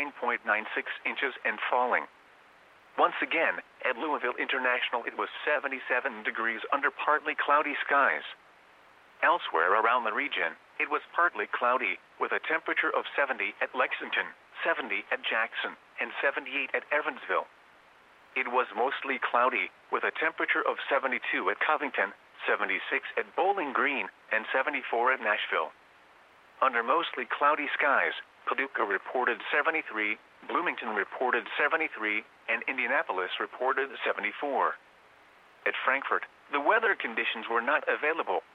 29.96 inches and falling. Once again, at Louisville International it was 77 degrees under partly cloudy skies. Elsewhere around the region, it was partly cloudy, with a temperature of 70 at Lexington, 70 at Jackson, and 78 at Evansville. It was mostly cloudy, with a temperature of 72 at Covington, 76 at Bowling Green, and 74 at Nashville. Under mostly cloudy skies, Paducah reported 73, Bloomington reported 73, and Indianapolis reported 74. At Frankfort, the weather conditions were not available.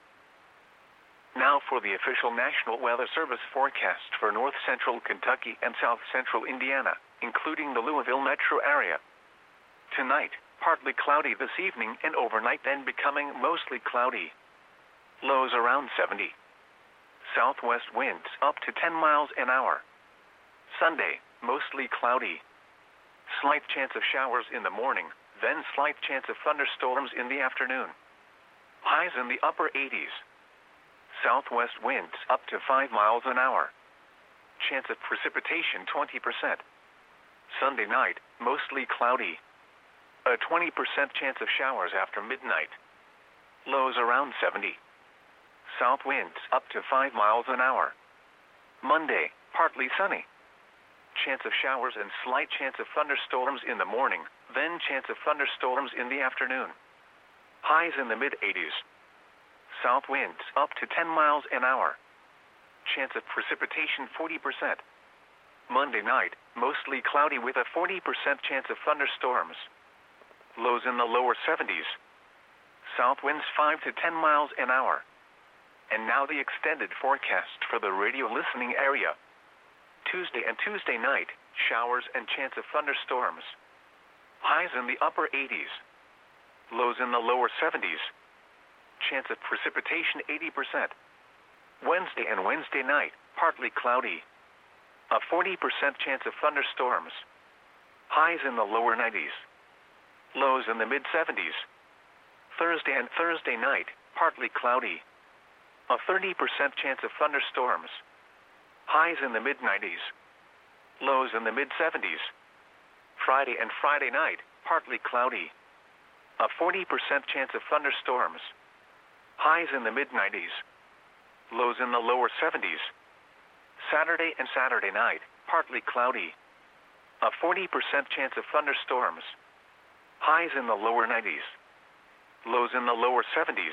Now for the official National Weather Service forecast for north central Kentucky and south central Indiana, including the Louisville metro area. Tonight, partly cloudy this evening and overnight, then becoming mostly cloudy. Lows around 70. Southwest winds up to 10 miles an hour. Sunday, mostly cloudy. Slight chance of showers in the morning, then slight chance of thunderstorms in the afternoon. Highs in the upper 80s. Southwest winds up to 5 miles an hour. Chance of precipitation 20%. Sunday night, mostly cloudy. A 20% chance of showers after midnight. Lows around 70. South winds up to 5 miles an hour. Monday, partly sunny. Chance of showers and slight chance of thunderstorms in the morning, then chance of thunderstorms in the afternoon. Highs in the mid-80s. South winds up to 10 miles an hour. Chance of precipitation 40%. Monday night, mostly cloudy with a 40% chance of thunderstorms. Lows in the lower 70s. South winds 5 to 10 miles an hour. And now the extended forecast for the radio listening area. Tuesday and Tuesday night, showers and chance of thunderstorms. Highs in the upper 80s. Lows in the lower 70s. Chance of precipitation 80%. Wednesday and Wednesday night, partly cloudy. A 40% chance of thunderstorms. Highs in the lower 90s. Lows in the mid-70s. Thursday and Thursday night, partly cloudy. A 30% chance of thunderstorms. Highs in the mid-90s. Lows in the mid-70s. Friday and Friday night, partly cloudy. A 40% chance of thunderstorms. Highs in the mid-90s. Lows in the lower 70s. Saturday and Saturday night, partly cloudy. A 40% chance of thunderstorms. Highs in the lower 90s. Lows in the lower 70s.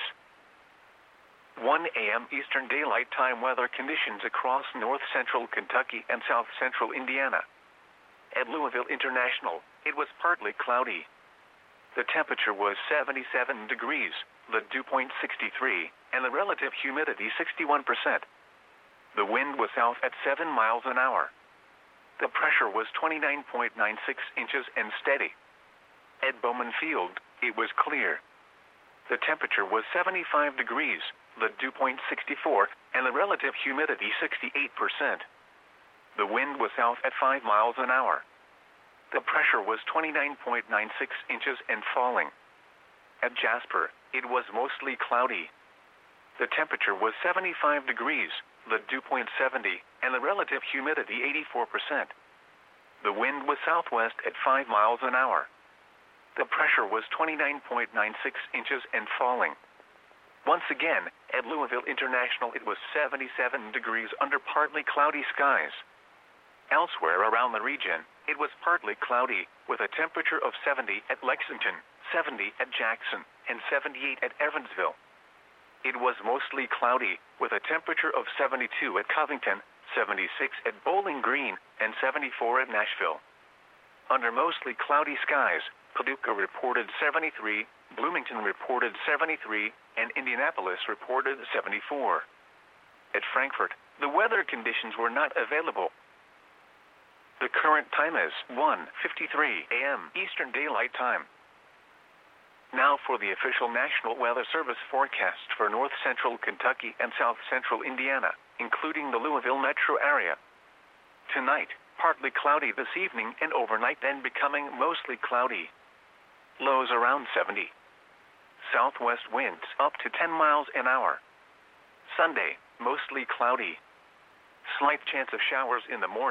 1 a.m. Eastern Daylight Time weather conditions across north central Kentucky and south central Indiana. At Louisville International, it was partly cloudy. The temperature was 77 degrees, the dew point 63, and the relative humidity 61%. The wind was south at 7 miles an hour. The pressure was 29.96 inches and steady. At Bowman Field, it was clear. The temperature was 75 degrees, the dew point 64, and the relative humidity 68%. The wind was south at 5 miles an hour. The pressure was 29.96 inches and falling. At Jasper, it was mostly cloudy. The temperature was 75 degrees, the dew point 70, and the relative humidity 84%. The wind was southwest at 5 miles an hour. The pressure was 29.96 inches and falling. Once again, at Louisville International it was 77 degrees under partly cloudy skies. Elsewhere around the region, it was partly cloudy, with a temperature of 70 at Lexington, 70 at Jackson, and 78 at Evansville. It was mostly cloudy, with a temperature of 72 at Covington, 76 at Bowling Green, and 74 at Nashville. Under mostly cloudy skies, Paducah reported 73, Bloomington reported 73, and Indianapolis reported 74. At Frankfort, the weather conditions were not available. The current time is 1:53 a.m. Eastern Daylight Time. Now for the official National Weather Service forecast for north central Kentucky and south central Indiana, including the Louisville metro area. Tonight, partly cloudy this evening and overnight, then becoming mostly cloudy. Lows around 70. Southwest winds up to 10 miles an hour. Sunday, mostly cloudy. Slight chance of showers in the morning,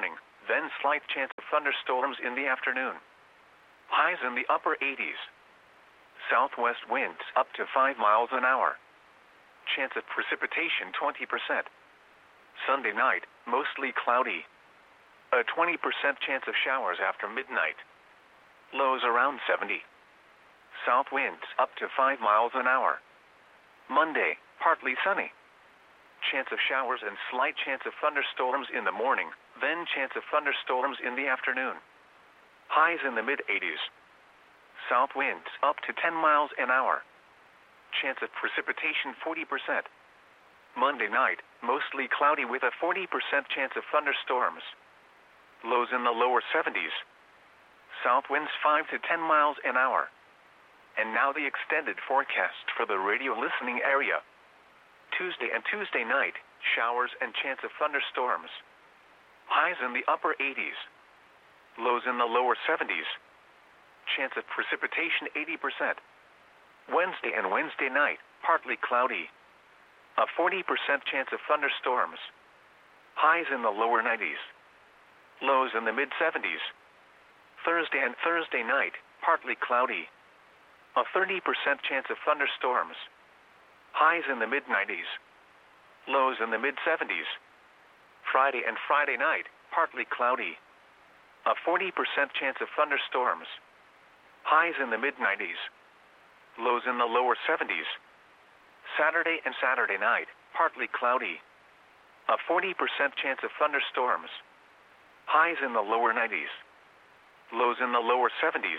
then slight chance of thunderstorms in the afternoon. Highs in the upper 80s. Southwest winds up to 5 miles an hour. Chance of precipitation 20%. Sunday night, mostly cloudy. A 20% chance of showers after midnight. Lows around 70. South winds up to 5 miles an hour. Monday, partly sunny. Chance of showers and slight chance of thunderstorms in the morning, then chance of thunderstorms in the afternoon. Highs in the mid-80s. South winds up to 10 miles an hour. Chance of precipitation 40%. Monday night, mostly cloudy with a 40% chance of thunderstorms. Lows in the lower 70s. South winds 5 to 10 miles an hour. And now the extended forecast for the radio listening area. Tuesday and Tuesday night, showers and chance of thunderstorms. Highs in the upper 80s. Lows in the lower 70s. Chance of precipitation 80%. Wednesday and Wednesday night, partly cloudy. A 40% chance of thunderstorms. Highs in the lower 90s. Lows in the mid-70s. Thursday and Thursday night, partly cloudy. A 30% chance of thunderstorms. Highs in the mid-90s. Lows in the mid-70s. Friday and Friday night, partly cloudy. A 40% chance of thunderstorms. Highs in the mid-90s. Lows in the lower 70s. Saturday and Saturday night, partly cloudy. A 40% chance of thunderstorms. Highs in the lower 90s. Lows in the lower 70s.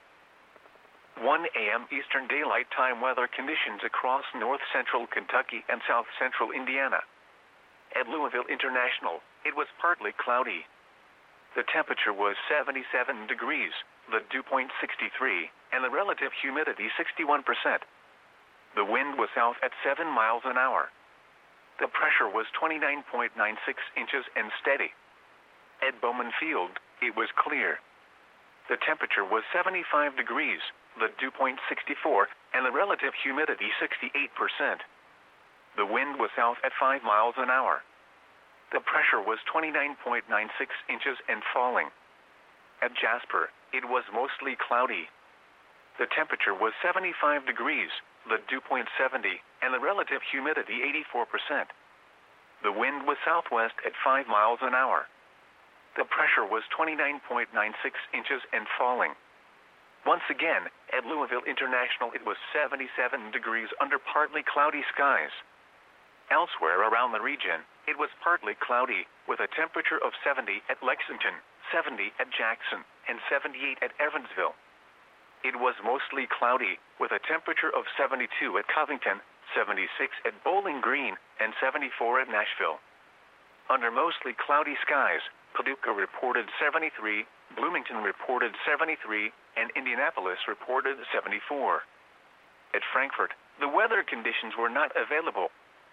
1 a.m. Eastern Daylight Time weather conditions across north-central Kentucky and south-central Indiana. At Louisville International, it was partly cloudy. The temperature was 77 degrees, the dew point 63, and the relative humidity 61%. The wind was south at 7 miles an hour. The pressure was 29.96 inches and steady. At Bowman Field, it was clear. The temperature was 75 degrees, the dew point 64, and the relative humidity 68%. The wind was south at 5 miles an hour. The pressure was 29.96 inches and falling. At Jasper, it was mostly cloudy. The temperature was 75 degrees, the dew point 70, and the relative humidity 84%. The wind was southwest at 5 miles an hour. The pressure was 29.96 inches and falling. Once again, at Louisville International it was 77 degrees under partly cloudy skies. Elsewhere around the region, it was partly cloudy, with a temperature of 70 at Lexington, 70 at Jackson, and 78 at Evansville. It was mostly cloudy, with a temperature of 72 at Covington, 76 at Bowling Green, and 74 at Nashville. Under mostly cloudy skies, Paducah reported 73, Bloomington reported 73, and Indianapolis reported 74. At Frankfort, the weather conditions were not available.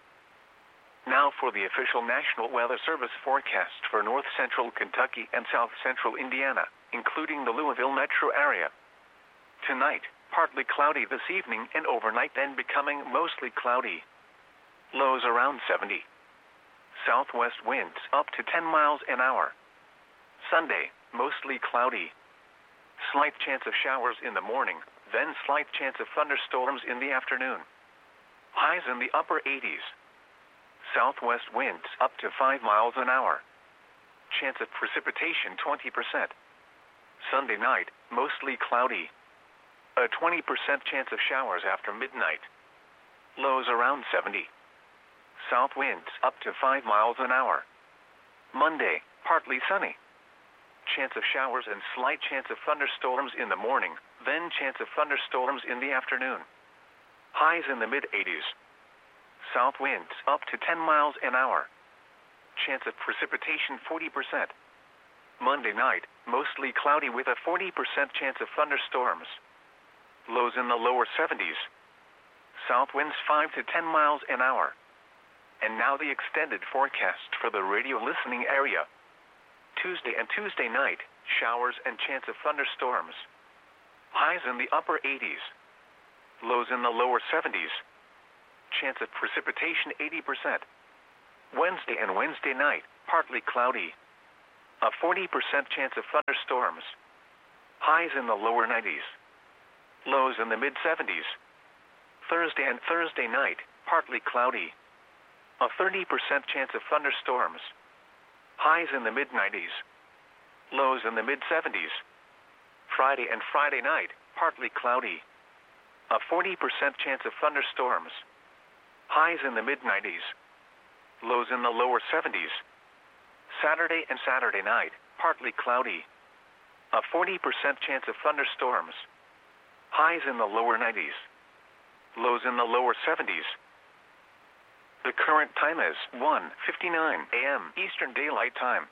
Now for the official National Weather Service forecast for north-central Kentucky and south-central Indiana, including the Louisville metro area. Tonight, partly cloudy this evening and overnight, then becoming mostly cloudy. Lows around 70. Southwest winds up to 10 miles an hour. Sunday, mostly cloudy. Slight chance of showers in the morning, then slight chance of thunderstorms in the afternoon. Highs in the upper 80s. Southwest winds up to 5 miles an hour. Chance of precipitation 20%. Sunday night, mostly cloudy. A 20% chance of showers after midnight. Lows around 70. South winds up to 5 miles an hour. Monday, partly sunny. Chance of showers and slight chance of thunderstorms in the morning, then chance of thunderstorms in the afternoon. Highs in the mid-80s. South winds up to 10 miles an hour. Chance of precipitation 40%. Monday night, mostly cloudy with a 40% chance of thunderstorms. Lows in the lower 70s. South winds 5 to 10 miles an hour. And now the extended forecast for the radio listening area. Tuesday and Tuesday night, showers and chance of thunderstorms. Highs in the upper 80s. Lows in the lower 70s. Chance of precipitation 80%. Wednesday and Wednesday night, partly cloudy. A 40% chance of thunderstorms. Highs in the lower 90s. Lows in the mid-70s. Thursday and Thursday night, partly cloudy. A 30% chance of thunderstorms. Highs in the mid-90s. Lows in the mid-70s. Friday and Friday night, partly cloudy. A 40% chance of thunderstorms. Highs in the mid-90s. Lows in the lower 70s. Saturday and Saturday night, partly cloudy. A 40% chance of thunderstorms. Highs in the lower 90s. Lows in the lower 70s. The current time is 1:59 a.m. Eastern Daylight Time.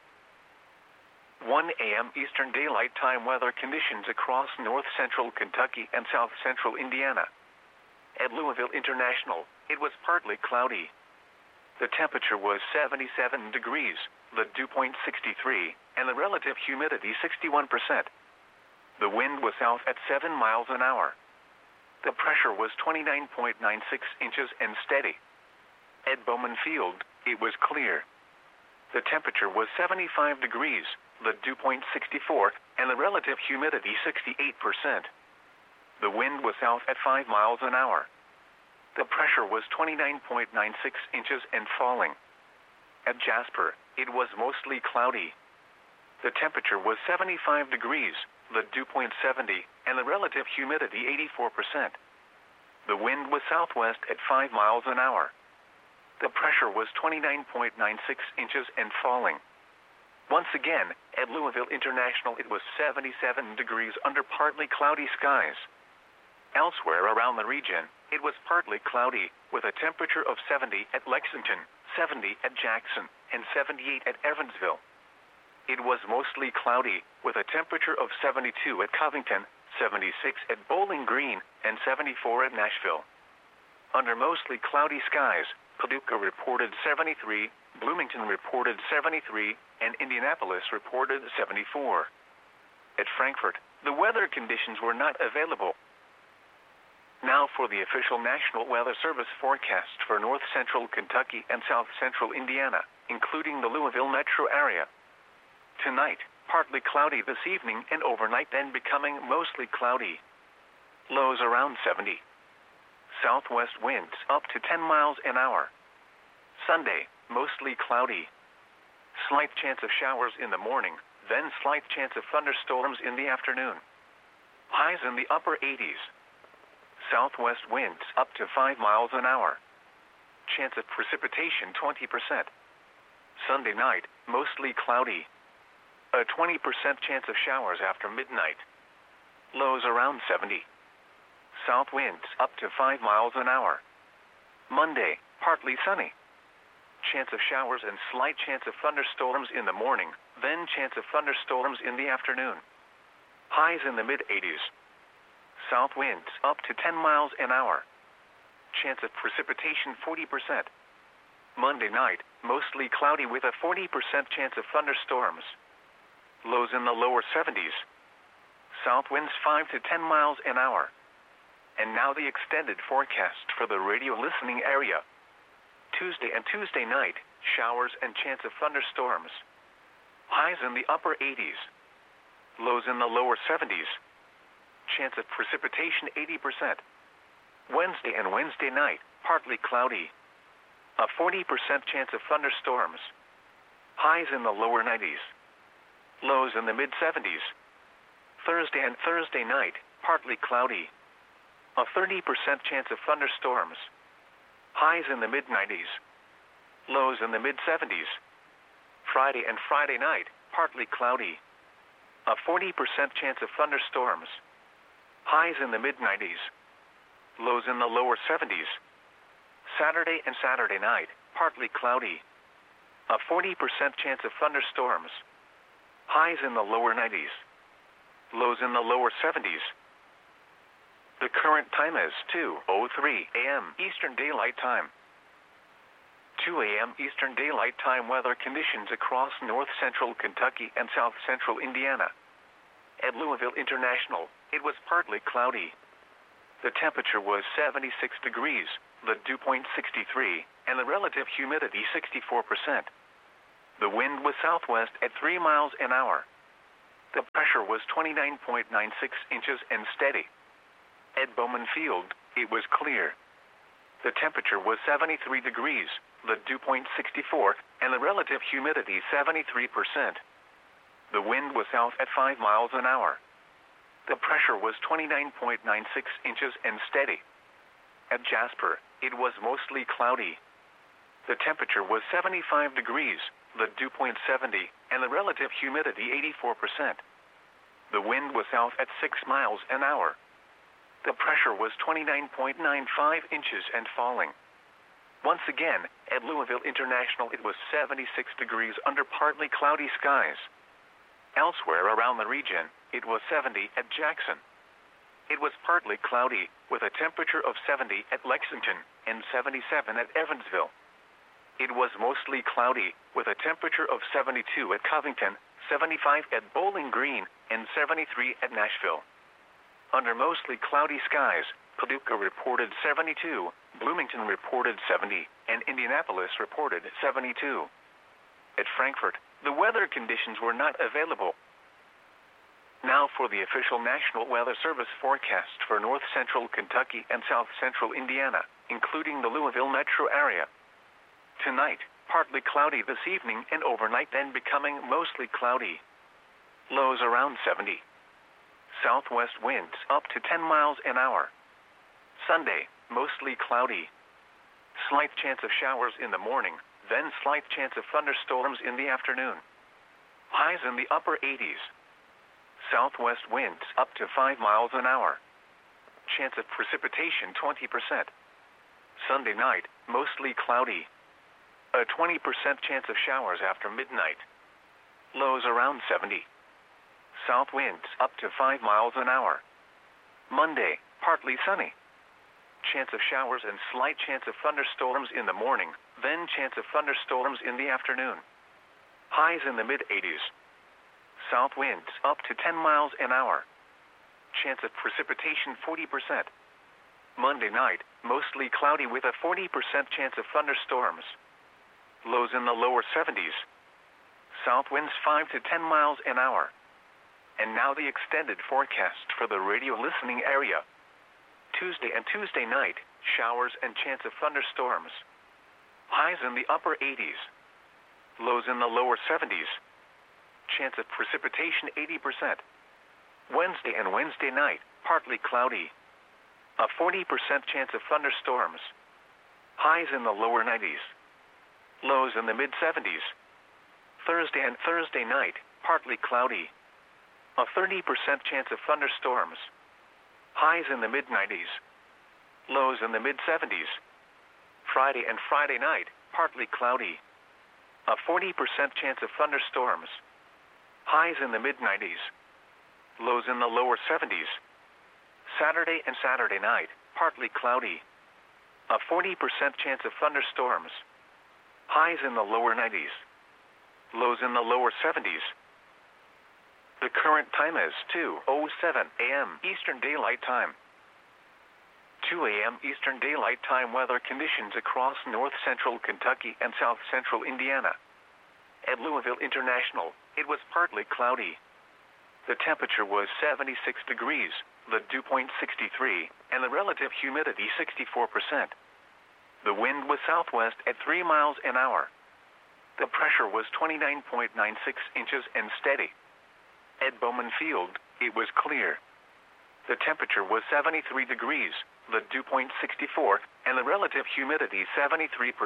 1 a.m. Eastern Daylight Time weather conditions across north central Kentucky and south central Indiana. At Louisville International, it was partly cloudy. The temperature was 77 degrees, the dew point 63, and the relative humidity 61%. The wind was south at 7 miles an hour. The pressure was 29.96 inches and steady. At Bowman Field, it was clear. The temperature was 75 degrees, the dew point 64, and the relative humidity 68%. The wind was south at 5 miles an hour. The pressure was 29.96 inches and falling. At Jasper, it was mostly cloudy. The temperature was 75 degrees, the dew point 70, and the relative humidity 84%. The wind was southwest at 5 miles an hour. The pressure was 29.96 inches and falling. Once again, at Louisville International, it was 77 degrees under partly cloudy skies. Elsewhere around the region, it was partly cloudy, with a temperature of 70 at Lexington, 70 at Jackson, and 78 at Evansville. It was mostly cloudy, with a temperature of 72 at Covington, 76 at Bowling Green, and 74 at Nashville. Under mostly cloudy skies, Paducah reported 73, Bloomington reported 73, and Indianapolis reported 74. At Frankfort, the weather conditions were not available. Now for the official National Weather Service forecast for north central Kentucky and south central Indiana, including the Louisville metro area. Tonight, partly cloudy this evening and overnight, then becoming mostly cloudy. Lows around 70. Southwest winds up to 10 miles an hour. Sunday, mostly cloudy. Slight chance of showers in the morning, then slight chance of thunderstorms in the afternoon. Highs in the upper 80s. Southwest winds up to 5 miles an hour. Chance of precipitation 20%. Sunday night, mostly cloudy. A 20% chance of showers after midnight. Lows around 70. South winds up to 5 miles an hour. Monday, partly sunny. Chance of showers and slight chance of thunderstorms in the morning, then chance of thunderstorms in the afternoon. Highs in the mid-80s. South winds up to 10 miles an hour. Chance of precipitation 40%. Monday night, mostly cloudy with a 40% chance of thunderstorms. Lows in the lower 70s. South winds 5 to 10 miles an hour. And now the extended forecast for the radio listening area. Tuesday and Tuesday night, showers and chance of thunderstorms. Highs in the upper 80s. Lows in the lower 70s. Chance of precipitation 80%. Wednesday and Wednesday night, partly cloudy. A 40% chance of thunderstorms. Highs in the lower 90s. Lows in the mid-70s. Thursday and Thursday night, partly cloudy. A 30% chance of thunderstorms. Highs in the mid-90s. Lows in the mid-70s. Friday and Friday night, partly cloudy. A 40% chance of thunderstorms. Highs in the mid-90s. Lows in the lower 70s. Saturday and Saturday night, partly cloudy. A 40% chance of thunderstorms. Highs in the lower 90s. Lows in the lower 70s. The current time is 2:03 a.m. Eastern Daylight Time. 2 a.m. Eastern Daylight Time weather conditions across north central Kentucky and south central Indiana. At Louisville International, it was partly cloudy. The temperature was 76 degrees, the dew point 63, and the relative humidity 64%. The wind was southwest at 3 miles an hour. The pressure was 29.96 inches and steady. At Bowman Field, it was clear. The temperature was 73 degrees, the dew point 64, and the relative humidity 73%. The wind was south at 5 miles an hour. The pressure was 29.96 inches and steady. At Jasper, it was mostly cloudy. The temperature was 75 degrees, the dew point 70, and the relative humidity 84%. The wind was south at 6 miles an hour. The pressure was 29.95 inches and falling. Once again, at Louisville International, it was 76 degrees under partly cloudy skies. Elsewhere around the region, it was 70 at Jackson. It was partly cloudy, with a temperature of 70 at Lexington and 77 at Evansville. It was mostly cloudy, with a temperature of 72 at Covington, 75 at Bowling Green, and 73 at Nashville. Under mostly cloudy skies, Paducah reported 72, Bloomington reported 70, and Indianapolis reported 72. At Frankfort, the weather conditions were not available. Now for the official National Weather Service forecast for north central Kentucky and south central Indiana, including the Louisville metro area. Tonight, partly cloudy this evening and overnight, then becoming mostly cloudy. Lows around 70. Southwest winds up to 10 miles an hour. Sunday, mostly cloudy. Slight chance of showers in the morning, then slight chance of thunderstorms in the afternoon. Highs in the upper 80s. Southwest winds up to 5 miles an hour. Chance of precipitation 20%. Sunday night, mostly cloudy. A 20% chance of showers after midnight. Lows around 70. South winds up to 5 miles an hour. Monday, partly sunny. Chance of showers and slight chance of thunderstorms in the morning, then chance of thunderstorms in the afternoon. Highs in the mid-80s. South winds up to 10 miles an hour. Chance of precipitation 40%. Monday night, mostly cloudy with a 40% chance of thunderstorms. Lows in the lower 70s. South winds 5 to 10 miles an hour. And now the extended forecast for the radio listening area. Tuesday and Tuesday night, showers and chance of thunderstorms. Highs in the upper 80s. Lows in the lower 70s. Chance of precipitation 80%. Wednesday and Wednesday night, partly cloudy. A 40% chance of thunderstorms. Highs in the lower 90s. Lows in the mid-70s. Thursday and Thursday night, partly cloudy. A 30% chance of thunderstorms. Highs in the mid-90s. Lows in the mid-70s. Friday and Friday night, partly cloudy. A 40% chance of thunderstorms. Highs in the mid-90s. Lows in the lower 70s. Saturday and Saturday night, partly cloudy. A 40% chance of thunderstorms. Highs in the lower 90s. Lows in the lower 70s. The current time is 2:07 a.m. Eastern Daylight Time. 2 a.m. Eastern Daylight Time weather conditions across north central Kentucky and south central Indiana. At Louisville International, it was partly cloudy. The temperature was 76 degrees, the dew point 63, and the relative humidity 64%. The wind was southwest at 3 miles an hour. The pressure was 29.96 inches and steady. At Bowman Field, it was clear. The temperature was 73 degrees, the dew point 64, and the relative humidity 73%.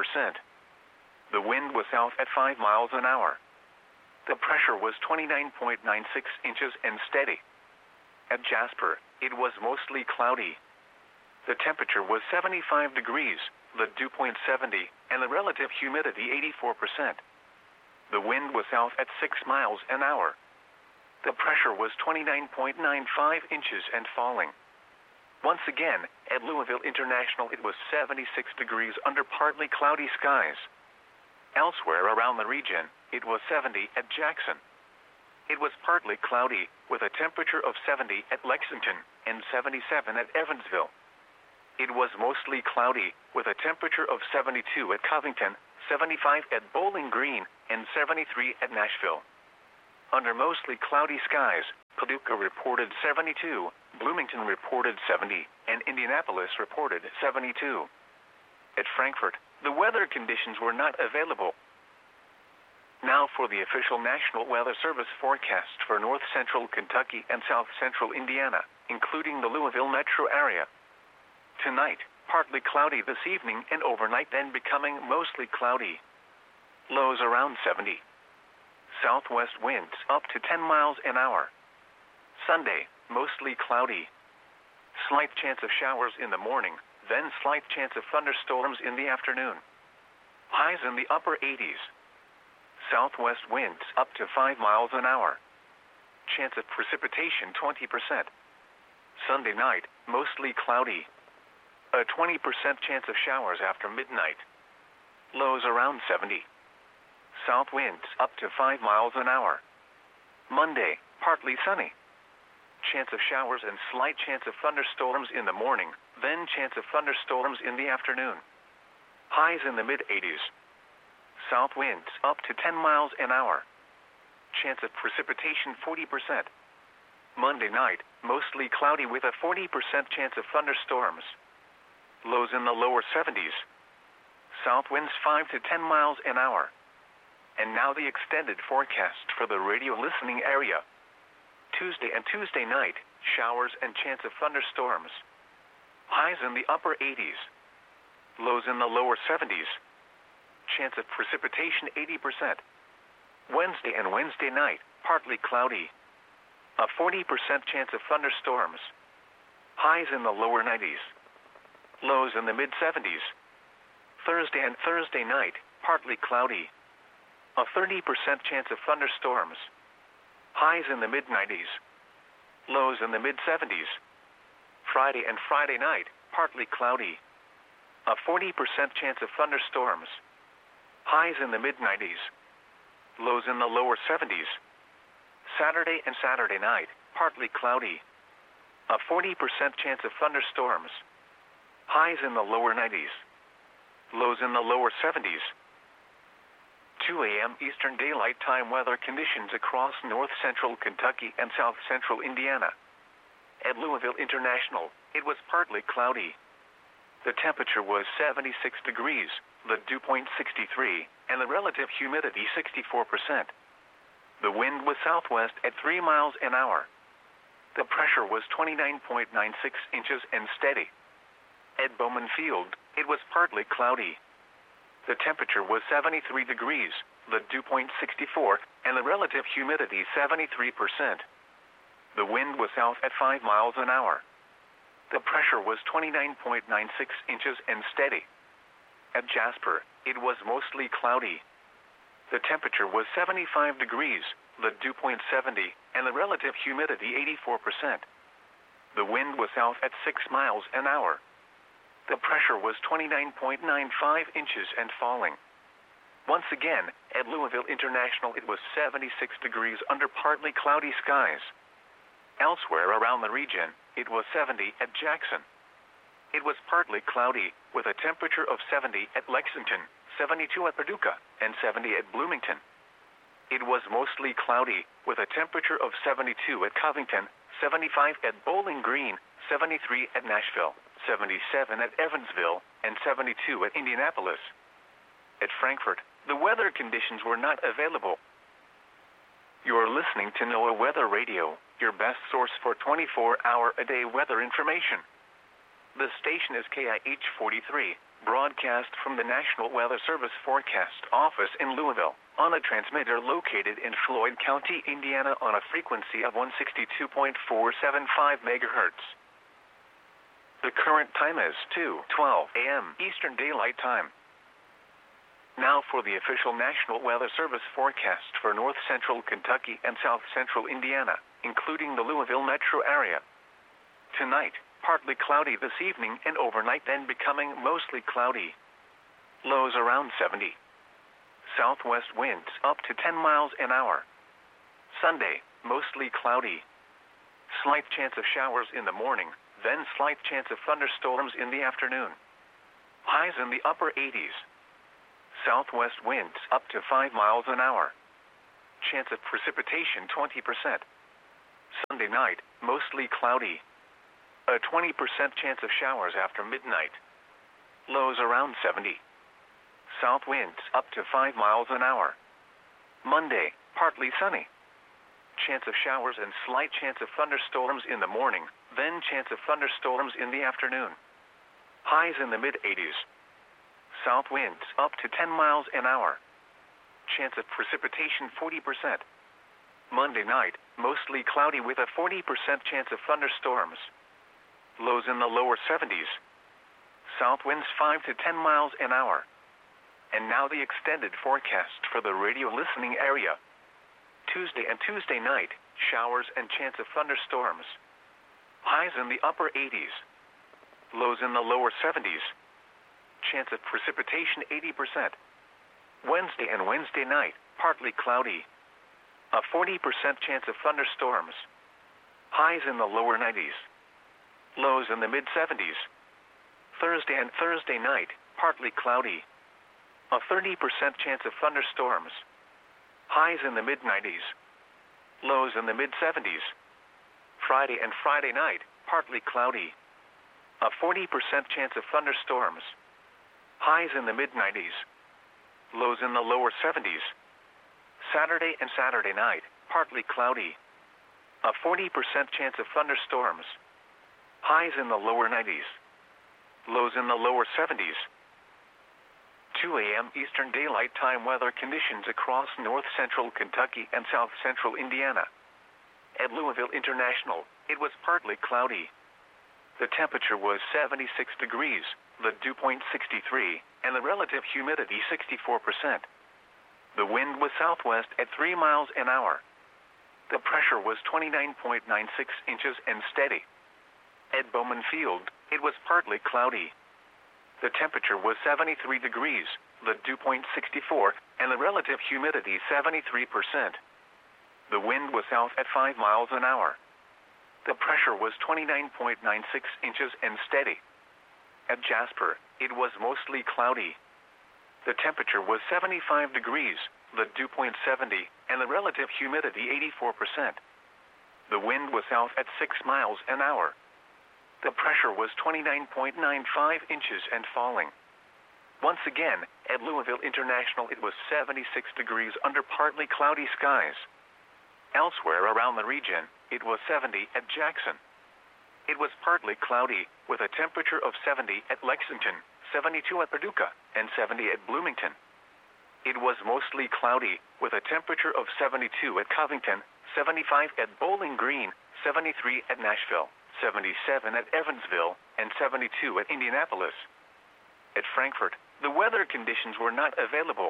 The wind was south at 5 miles an hour. The pressure was 29.96 inches and steady. At Jasper, it was mostly cloudy. The temperature was 75 degrees, the dew point 70, and the relative humidity 84%. The wind was south at 6 miles an hour. The pressure was 29.95 inches and falling. Once again, at Louisville International, it was 76 degrees under partly cloudy skies. Elsewhere around the region, it was 70 at Jackson. It was partly cloudy, with a temperature of 70 at Lexington and 77 at Evansville. It was mostly cloudy, with a temperature of 72 at Covington, 75 at Bowling Green, and 73 at Nashville. Under mostly cloudy skies, Paducah reported 72, Bloomington reported 70, and Indianapolis reported 72. At Frankfort, the weather conditions were not available. Now for the official National Weather Service forecast for north central Kentucky and south central Indiana, including the Louisville metro area. Tonight, partly cloudy this evening and overnight, then becoming mostly cloudy. Lows around 70. Southwest winds up to 10 miles an hour. Sunday, mostly cloudy. Slight chance of showers in the morning, then slight chance of thunderstorms in the afternoon. Highs in the upper 80s. Southwest winds up to 5 miles an hour. Chance of precipitation 20%. Sunday night, mostly cloudy. A 20% chance of showers after midnight. Lows around 70. South winds up to 5 miles an hour. Monday, partly sunny. Chance of showers and slight chance of thunderstorms in the morning, then chance of thunderstorms in the afternoon. Highs in the mid-80s. South winds up to 10 miles an hour. Chance of precipitation 40%. Monday night, mostly cloudy with a 40% chance of thunderstorms. Lows in the lower 70s. South winds 5 to 10 miles an hour. And now the extended forecast for the radio listening area. Tuesday and Tuesday night, showers and chance of thunderstorms. Highs in the upper 80s. Lows in the lower 70s. Chance of precipitation 80%. Wednesday and Wednesday night, partly cloudy. A 40% chance of thunderstorms. Highs in the lower 90s. Lows in the mid-70s. Thursday and Thursday night, partly cloudy. A 30% chance of thunderstorms. Highs in the mid-90s. Lows in the mid-70s. Friday and Friday night, partly cloudy. A 40% chance of thunderstorms. Highs in the mid-90s. Lows in the lower 70s. Saturday and Saturday night, partly cloudy. A 40% chance of thunderstorms. Highs in the lower 90s. Lows in the lower 70s. 2 a.m. Eastern Daylight Time weather conditions across north central Kentucky and south central Indiana. At Louisville International, it was partly cloudy. The temperature was 76 degrees, the dew point 63, and the relative humidity 64%. The wind was southwest at 3 miles an hour. The pressure was 29.96 inches and steady. At Bowman Field, it was partly cloudy. The temperature was 73 degrees, the dew point 64, and the relative humidity 73%. The wind was south at 5 miles an hour. The pressure was 29.96 inches and steady. At Jasper, it was mostly cloudy. The temperature was 75 degrees, the dew point 70, and the relative humidity 84%. The wind was south at 6 miles an hour. The pressure was 29.95 inches and falling. Once again, at Louisville International, it was 76 degrees under partly cloudy skies. Elsewhere around the region, it was 70 at Jackson. It was partly cloudy, with a temperature of 70 at Lexington, 72 at Paducah, and 70 at Bloomington. It was mostly cloudy, with a temperature of 72 at Covington, 75 at Bowling Green, 73 at Nashville, 77 at Evansville, and 72 at Indianapolis. At Frankfort, the weather conditions were not available. You are listening to NOAA Weather Radio, your best source for 24-hour-a-day weather information. The station is KIH 43, broadcast from the National Weather Service Forecast Office in Louisville, on a transmitter located in Floyd County, Indiana, on a frequency of 162.475 megahertz. The current time is 2:12 a.m. Eastern Daylight Time. Now for the official National Weather Service forecast for north central Kentucky and south central Indiana, including the Louisville metro area. Tonight, partly cloudy this evening and overnight, then becoming mostly cloudy. Lows around 70. Southwest winds up to 10 miles an hour. Sunday, mostly cloudy. Slight chance of showers in the morning, then slight chance of thunderstorms in the afternoon. Highs in the upper 80s. Southwest winds up to 5 miles an hour. Chance of precipitation 20%. Sunday night, mostly cloudy. A 20% chance of showers after midnight. Lows around 70. South winds up to 5 miles an hour. Monday, partly sunny. Chance of showers and slight chance of thunderstorms in the morning, then chance of thunderstorms in the afternoon. Highs in the mid-80s. South winds up to 10 miles an hour. Chance of precipitation 40%. Monday night, mostly cloudy with a 40% chance of thunderstorms. Lows in the lower 70s. South winds 5 to 10 miles an hour. And now the extended forecast for the radio listening area. Tuesday and Tuesday night, showers and chance of thunderstorms. Highs in the upper 80s. Lows in the lower 70s. Chance of precipitation 80%. Wednesday and Wednesday night, partly cloudy. A 40% chance of thunderstorms. Highs in the lower 90s. Lows in the mid-70s. Thursday and Thursday night, partly cloudy. A 30% chance of thunderstorms. Highs in the mid-90s. Lows in the mid-70s. Friday and Friday night, partly cloudy. A 40% chance of thunderstorms. Highs in the mid-90s. Lows in the lower 70s. Saturday and Saturday night, partly cloudy. A 40% chance of thunderstorms. Highs in the lower 90s. Lows in the lower 70s. 2 a.m. Eastern Daylight Time weather conditions across north-central Kentucky and south-central Indiana. At Louisville International, it was partly cloudy. The temperature was 76 degrees, the dew point 63, and the relative humidity 64%. The wind was southwest at 3 miles an hour. The pressure was 29.96 inches and steady. At Bowman Field, it was partly cloudy. The temperature was 73 degrees, the dew point 64, and the relative humidity 73%. The wind was south at 5 miles an hour. The pressure was 29.96 inches and steady. At Jasper, it was mostly cloudy. The temperature was 75 degrees, the dew point 70, and the relative humidity 84%. The wind was south at 6 miles an hour. The pressure was 29.95 inches and falling. Once again, at Louisville International, it was 76 degrees under partly cloudy skies. Elsewhere around the region, it was 70 at Jackson. It was partly cloudy, with a temperature of 70 at Lexington, 72 at Paducah, and 70 at Bloomington. It was mostly cloudy, with a temperature of 72 at Covington, 75 at Bowling Green, 73 at Nashville, 77 at Evansville, and 72 at Indianapolis. At Frankfort, the weather conditions were not available.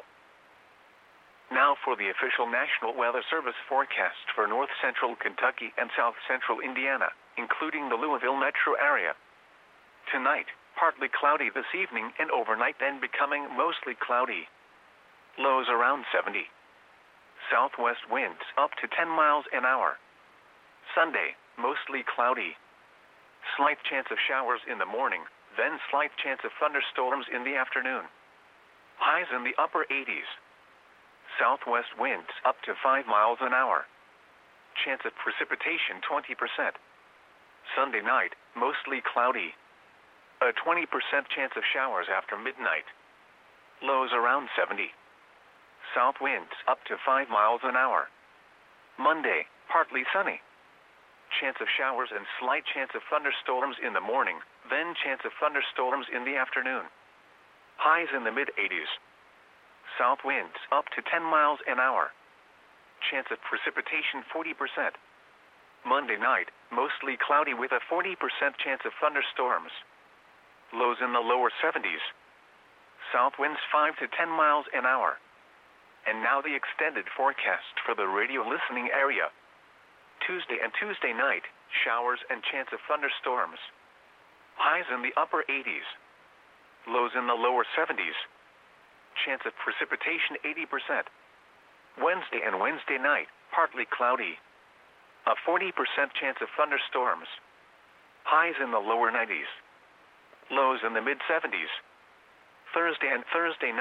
Now for the official National Weather Service forecast for north-central Kentucky and south-central Indiana, including the Louisville metro area. Tonight, partly cloudy this evening and overnight, then becoming mostly cloudy. Lows around 70. Southwest winds up to 10 miles an hour. Sunday, mostly cloudy. Slight chance of showers in the morning, then slight chance of thunderstorms in the afternoon. Highs in the upper 80s. Southwest winds up to 5 miles an hour. Chance of precipitation 20%. Sunday night, mostly cloudy. A 20% chance of showers after midnight. Lows around 70. South winds up to 5 miles an hour. Monday, partly sunny. Chance of showers and slight chance of thunderstorms in the morning, then chance of thunderstorms in the afternoon. Highs in the mid-80s. South winds up to 10 miles an hour. Chance of precipitation 40%. Monday night, mostly cloudy with a 40% chance of thunderstorms. Lows in the lower 70s. South winds 5 to 10 miles an hour. And now the extended forecast for the radio listening area. Tuesday and Tuesday night, showers and chance of thunderstorms. Highs in the upper 80s. Lows in the lower 70s. Chance of precipitation 80%. Wednesday and Wednesday night, partly cloudy. A 40% chance of thunderstorms. Highs in the lower 90s. Lows in the mid-70s. Thursday and Thursday night,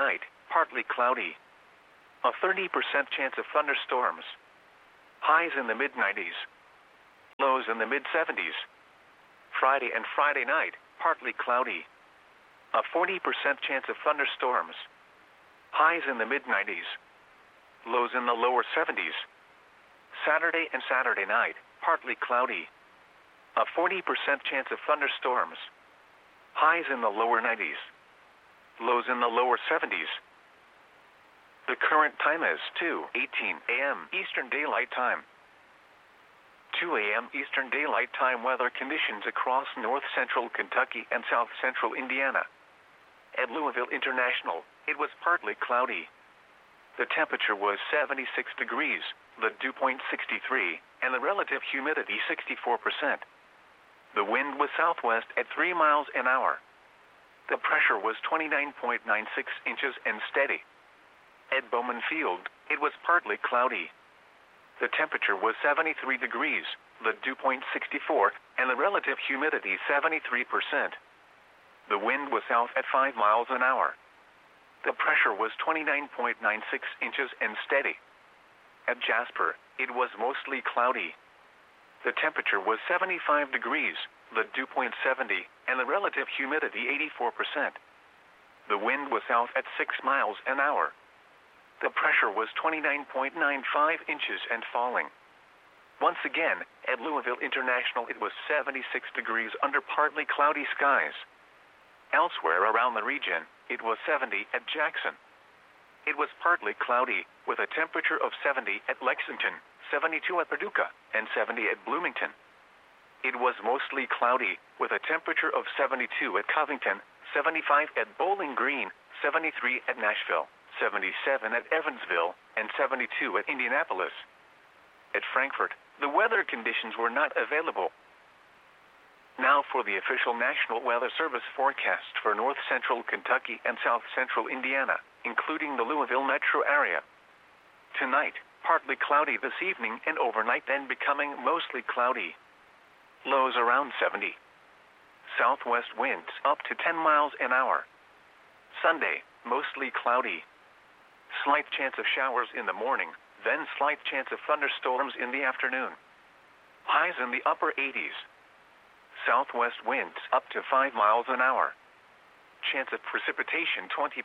partly cloudy. A 30% chance of thunderstorms. Highs in the mid-90s. Lows in the mid-70s. Friday and Friday night, partly cloudy. A 40% chance of thunderstorms. Highs in the mid-90s. Lows in the lower 70s. Saturday and Saturday night, partly cloudy. A 40% chance of thunderstorms. Highs in the lower 90s. Lows in the lower 70s. The current time is 2:18 a.m. Eastern Daylight Time. 2 a.m. Eastern Daylight Time weather conditions across north-central Kentucky and south-central Indiana. At Louisville International, it was partly cloudy. The temperature was 76 degrees, the dew point 63, and the relative humidity 64%. The wind was southwest at 3 miles an hour. The pressure was 29.96 inches and steady. At Bowman Field, it was partly cloudy. The temperature was 73 degrees, the dew point 64, and the relative humidity 73%. The wind was south at 5 miles an hour. The pressure was 29.96 inches and steady. At Jasper, it was mostly cloudy. The temperature was 75 degrees, the dew point 70, and the relative humidity 84%. The wind was south at 6 miles an hour. The pressure was 29.95 inches and falling. Once again, at Louisville International, it was 76 degrees under partly cloudy skies. Elsewhere around the region, it was 70 at Jackson. It was partly cloudy, with a temperature of 70 at Lexington, 72 at Paducah, and 70 at Bloomington. It was mostly cloudy, with a temperature of 72 at Covington, 75 at Bowling Green, 73 at Nashville, 77 at Evansville, and 72 at Indianapolis. At Frankfort, the weather conditions were not available. Now for the official National Weather Service forecast for north-central Kentucky and south-central Indiana, including the Louisville metro area. Tonight, partly cloudy this evening and overnight, then becoming mostly cloudy. Lows around 70. Southwest winds up to 10 miles an hour. Sunday, mostly cloudy. Slight chance of showers in the morning, then slight chance of thunderstorms in the afternoon. Highs in the upper 80s. Southwest winds up to 5 miles an hour. Chance of precipitation 20%.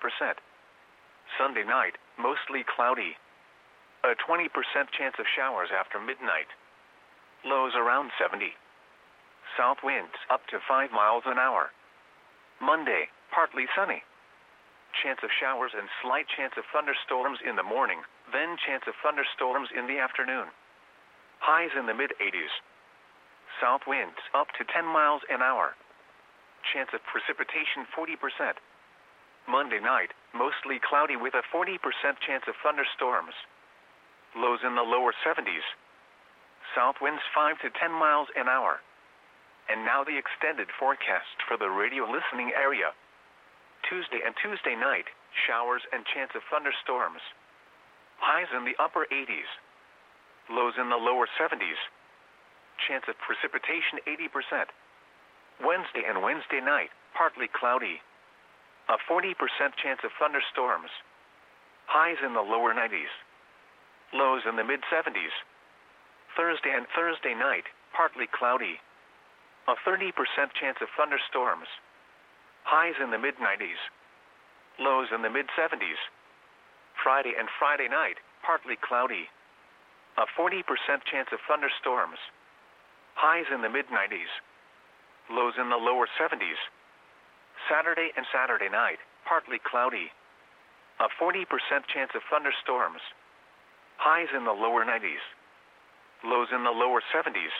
Sunday night, mostly cloudy. A 20% chance of showers after midnight. Lows around 70. South winds up to 5 miles an hour. Monday, partly sunny. Chance of showers and slight chance of thunderstorms in the morning, then chance of thunderstorms in the afternoon. Highs in the mid-80s. South winds up to 10 miles an hour. Chance of precipitation 40%. Monday night, mostly cloudy with a 40% chance of thunderstorms. Lows in the lower 70s. South winds 5 to 10 miles an hour. And now the extended forecast for the radio listening area. Tuesday and Tuesday night, showers and chance of thunderstorms. Highs in the upper 80s. Lows in the lower 70s. Chance of precipitation 80%. Wednesday and Wednesday night, partly cloudy. A 40% chance of thunderstorms. Highs in the lower 90s. Lows in the mid-70s. Thursday and Thursday night, partly cloudy. A 30% chance of thunderstorms. Highs in the mid-90s. Lows in the mid-70s. Friday and Friday night, partly cloudy. A 40% chance of thunderstorms. Highs in the mid-90s. Lows in the lower 70s. Saturday and Saturday night, partly cloudy. A 40% chance of thunderstorms. Highs in the lower 90s. Lows in the lower 70s.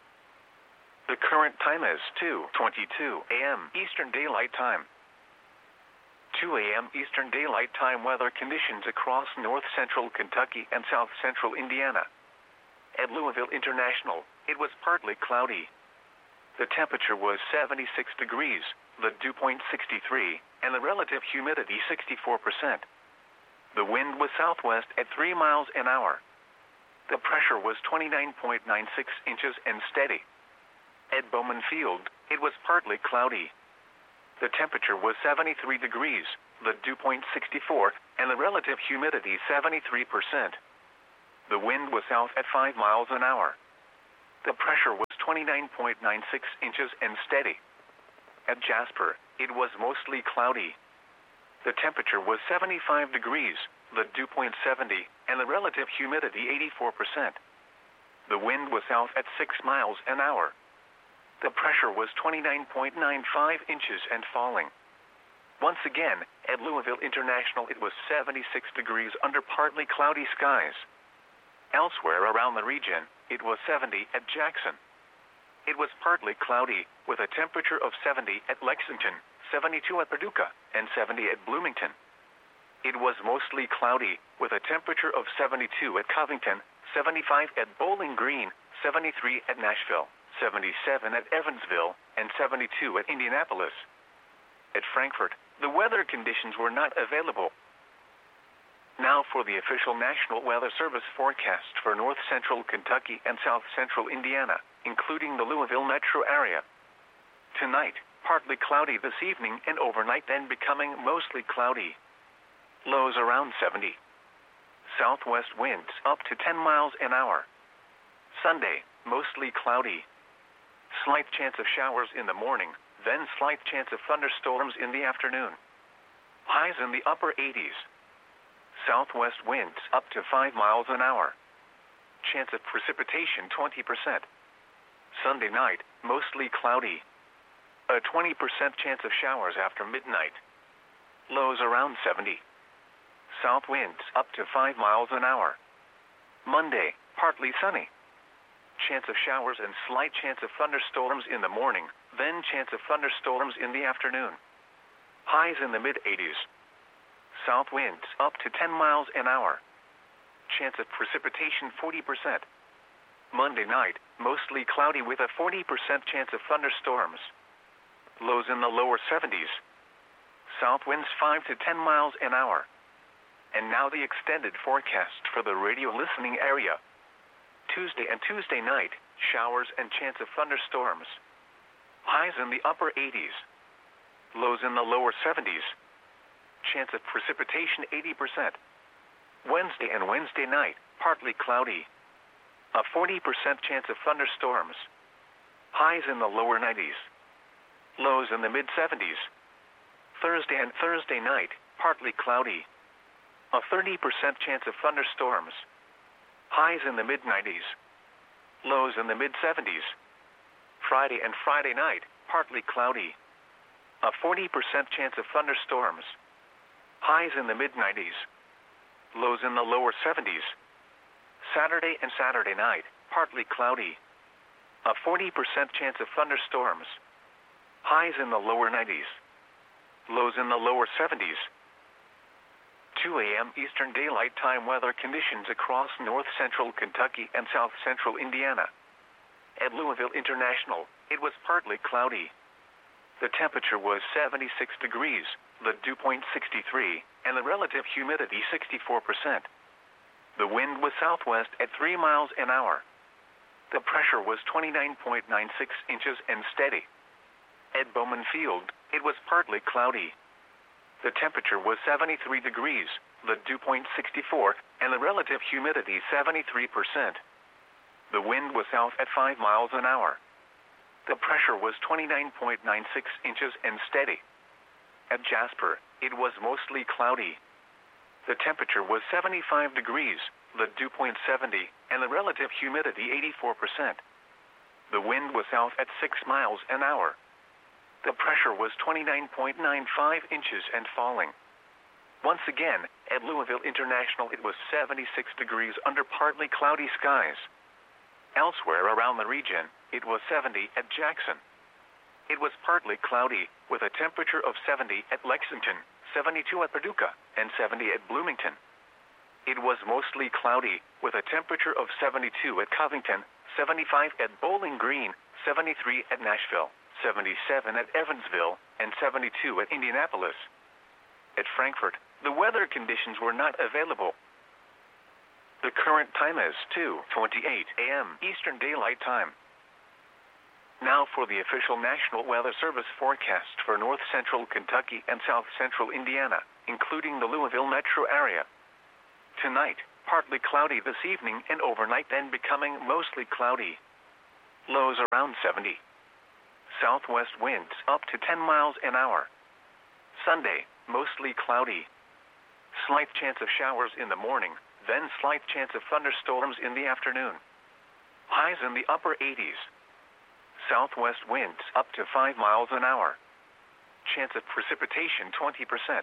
The current time is 2:22 a.m. Eastern Daylight Time. 2 a.m. Eastern Daylight Time weather conditions across north-central Kentucky and south-central Indiana. At Louisville International, it was partly cloudy. The temperature was 76 degrees, the dew point 63, and the relative humidity 64%. The wind was southwest at 3 miles an hour. The pressure was 29.96 inches and steady. At Bowman Field, it was partly cloudy. The temperature was 73 degrees, the dew point 64, and the relative humidity 73%. The wind was south at 5 miles an hour. The pressure was 29.96 inches and steady. At Jasper, it was mostly cloudy. The temperature was 75 degrees, the dew point 70, and the relative humidity 84%. The wind was south at 6 miles an hour. The pressure was 29.95 inches and falling. Once again, at Louisville International, it was 76 degrees under partly cloudy skies. Elsewhere around the region, it was 70 at Jackson. It was partly cloudy, with a temperature of 70 at Lexington, 72 at Paducah, and 70 at Bloomington. It was mostly cloudy, with a temperature of 72 at Covington, 75 at Bowling Green, 73 at Nashville, 77 at Evansville, and 72 at Indianapolis. At Frankfort, the weather conditions were not available. Now for the official National Weather Service forecast for north central Kentucky and south central Indiana, including the Louisville metro area. Tonight, partly cloudy this evening and overnight, then becoming mostly cloudy. Lows around 70. Southwest winds up to 10 miles an hour. Sunday, mostly cloudy. Slight chance of showers in the morning, then slight chance of thunderstorms in the afternoon. Highs in the upper 80s. Southwest winds up to 5 miles an hour. Chance of precipitation 20%. Sunday night, mostly cloudy. A 20% chance of showers after midnight. Lows around 70. South winds up to 5 miles an hour. Monday, partly sunny. Chance of showers and slight chance of thunderstorms in the morning, then chance of thunderstorms in the afternoon. Highs in the mid-80s. South winds up to 10 miles an hour. Chance of precipitation 40%. Monday night, mostly cloudy with a 40% chance of thunderstorms. Lows in the lower 70s. South winds 5 to 10 miles an hour. And now the extended forecast for the radio listening area. Tuesday and Tuesday night, showers and chance of thunderstorms. Highs in the upper 80s. Lows in the lower 70s. Chance of precipitation 80%. Wednesday and Wednesday night, partly cloudy. A 40% chance of thunderstorms. Highs in the lower 90s. Lows in the mid-70s. Thursday and Thursday night, partly cloudy. A 30% chance of thunderstorms. Highs in the mid-90s. Lows in the mid-70s. Friday and Friday night, partly cloudy. A 40% chance of thunderstorms. Highs in the mid-90s. Lows in the lower 70s. Saturday and Saturday night, partly cloudy. A 40% chance of thunderstorms. Highs in the lower 90s. Lows in the lower 70s. 2 a.m. Eastern Daylight Time weather conditions across north central Kentucky and south central Indiana. At Louisville International, it was partly cloudy. The temperature was 76 degrees, the dew point 63, and the relative humidity 64%. The wind was southwest at 3 miles an hour. The pressure was 29.96 inches and steady. At Bowman Field, it was partly cloudy. The temperature was 73 degrees, the dew point 64, and the relative humidity 73%. The wind was south at 5 miles an hour. The pressure was 29.96 inches and steady. At Jasper, it was mostly cloudy. The temperature was 75 degrees, the dew point 70, and the relative humidity 84%. The wind was south at 6 miles an hour. The pressure was 29.95 inches and falling. Once again, at Louisville International, it was 76 degrees under partly cloudy skies. Elsewhere around the region, it was 70 at Jackson. It was partly cloudy, with a temperature of 70 at Lexington, 72 at Paducah, and 70 at Bloomington. It was mostly cloudy, with a temperature of 72 at Covington, 75 at Bowling Green, 73 at Nashville, 77 at Evansville, and 72 at Indianapolis. At Frankfort, the weather conditions were not available. The current time is 2:28 a.m. Eastern Daylight Time. Now for the official National Weather Service forecast for north central Kentucky and south central Indiana, including the Louisville metro area. Tonight, partly cloudy this evening and overnight, then becoming mostly cloudy. Lows around 70. Southwest winds up to 10 miles an hour. Sunday, mostly cloudy. Slight chance of showers in the morning, then slight chance of thunderstorms in the afternoon. Highs in the upper 80s. Southwest winds up to 5 miles an hour. Chance of precipitation 20%.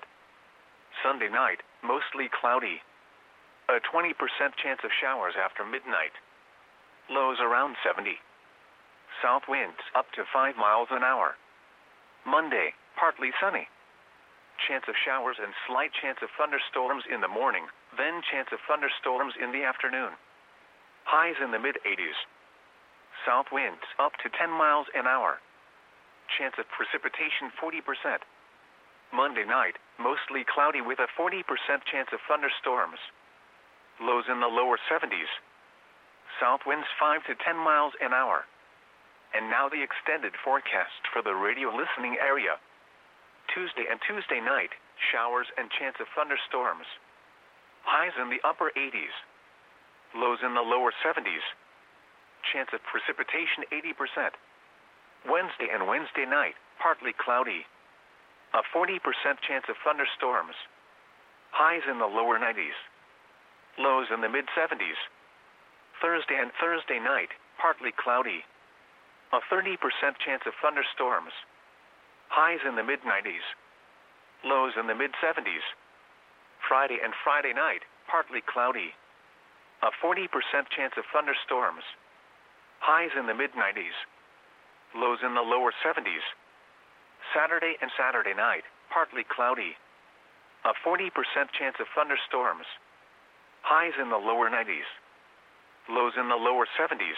Sunday night, mostly cloudy. A 20% chance of showers after midnight. Lows around 70. South winds up to 5 miles an hour. Monday, partly sunny. Chance of showers and slight chance of thunderstorms in the morning, then chance of thunderstorms in the afternoon. Highs in the mid-80s. South winds up to 10 miles an hour. Chance of precipitation 40%. Monday night, mostly cloudy with a 40% chance of thunderstorms. Lows in the lower 70s. South winds 5 to 10 miles an hour. And now the extended forecast for the radio listening area. Tuesday and Tuesday night, showers and chance of thunderstorms. Highs in the upper 80s. Lows in the lower 70s. Chance of precipitation 80%. Wednesday and Wednesday night, partly cloudy. A 40% chance of thunderstorms. Highs in the lower 90s. Lows in the mid-70s. Thursday and Thursday night, partly cloudy. A 30% chance of thunderstorms. Highs in the mid-90s. Lows in the mid-70s. Friday and Friday night, partly cloudy. A 40% chance of thunderstorms. Highs in the mid-90s. Lows in the lower 70s. Saturday and Saturday night, partly cloudy. A 40% chance of thunderstorms. Highs in the lower 90s. Lows in the lower 70s.